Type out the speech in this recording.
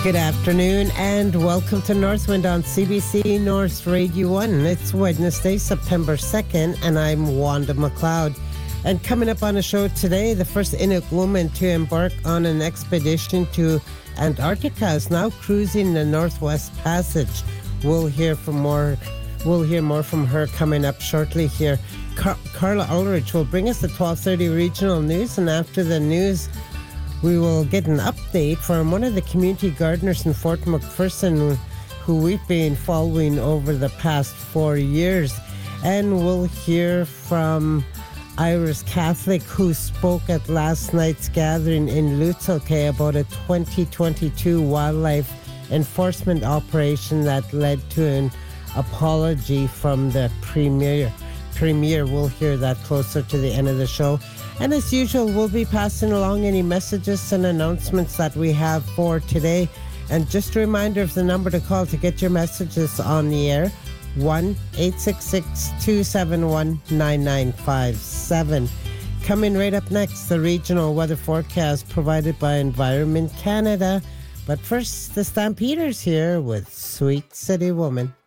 Good afternoon and welcome to Northwind on CBC North Radio 1. It's Wednesday, September 2nd, and I'm Wanda McLeod. And coming up on the show today, the first Inuit woman to embark on an expedition to Antarctica is now cruising the Northwest Passage. We'll hear more from her coming up shortly here. Carla Ulrich will bring us the 12:30 regional news, and after the news, we will get an update from one of the community gardeners in Fort McPherson who we've been following over the past 4 years. And we'll hear from Iris Catholic, who spoke at last night's gathering in Lutzelk'e about a 2022 wildlife enforcement operation that led to an apology from the Premier. We'll hear that closer to the end of the show. And as usual, we'll be passing along any messages and announcements that we have for today. And just a reminder of the number to call to get your messages on the air, 1-866-271-9957. Coming right up next, the regional weather forecast provided by Environment Canada. But first, the Stampeders here with Sweet City Woman.